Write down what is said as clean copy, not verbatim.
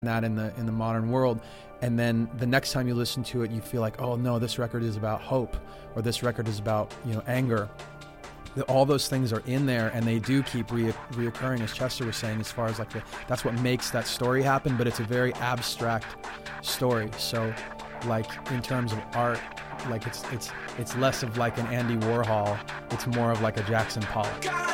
that in the modern world, and then the next time you listen to it, you feel like, oh no, this record is about hope, or this record is about, anger. All those things are in there, and they do keep reoccurring, as Chester was saying, as far as like that's what makes that story happen. But it's a very abstract story. So, like in terms of art, like it's less of like an Andy Warhol. It's more of like a Jackson Pollock.